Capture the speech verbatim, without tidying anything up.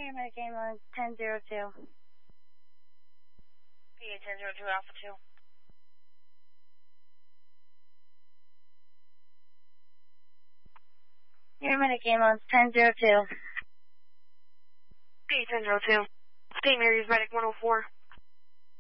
Paramedic ambulance ten zero two. P A ten zero two Alpha two. Paramedic ambulance ten zero two. P A ten zero two. Saint Mary's Medic one oh four.